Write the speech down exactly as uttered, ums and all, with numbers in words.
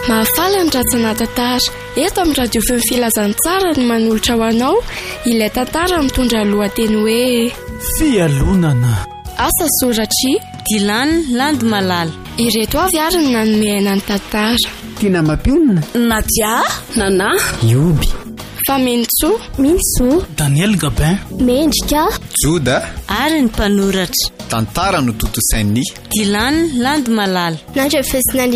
Mahafaly ny ratsana tantara. Eto amin'ny radio feo filazantsara no manolotra ho anao ilay tantara mitondra lohateny hoe fialonana. Asa soratry Dilany Landy Malala. Ireto avy ary ny nanomehana ny tantara. Tina Mampionina, Nadia, Nana, Ioby, Famentso, Minso, Daniel Gabin, Mendrika, Joda Ary ny mpanoratra tantara no totosain'ny Dilany Landy Malala. Nandrefesina